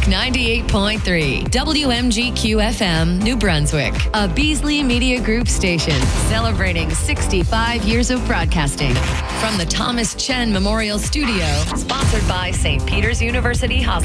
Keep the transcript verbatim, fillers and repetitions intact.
ninety-eight point three, W M G Q F M, New Brunswick, a Beasley Media Group station celebrating sixty-five years of broadcasting. From the Thomas Chen Memorial Studio, sponsored by Saint Peter's University Hospital.